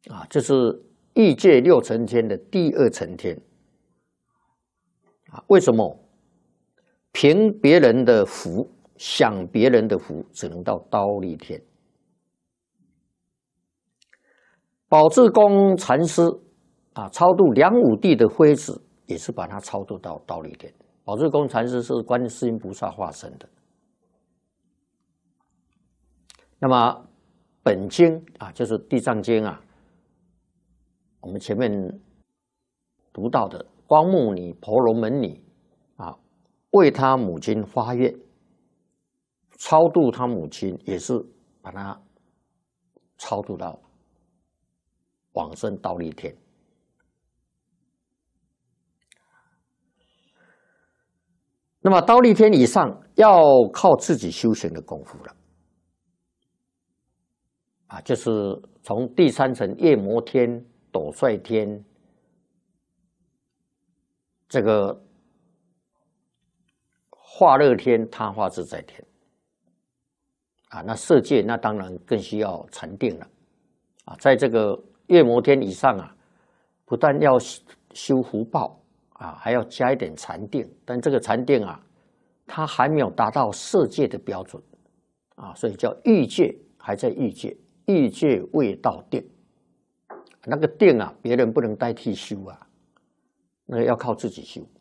啊，这是欲界六层天的第二层天啊。为什么？凭别人的福，享别人的福，只能到忉利天。宝志公禅师啊，超度梁武帝的妃子，也是把他超度到忉利天。宝志公禅师是观世音菩萨化身的。那么本经啊，就是地藏经啊，我们前面读到的光目女、婆罗门女啊，为他母亲发愿，超度他母亲，也是把他超度到往生忉利天。那么忉利天以上，要靠自己修行的功夫了。啊，就是从第三层夜摩天、斗率天，这个化乐天、他化自在天，啊，那色界那当然更需要禅定了，啊，在这个夜摩天以上啊，不但要修福报啊，还要加一点禅定，但这个禅定啊，它还没有达到色界的标准，啊，所以叫欲界，还在欲界。欲界未到定，那个定啊，别人不能代替修啊，那个要靠自己修。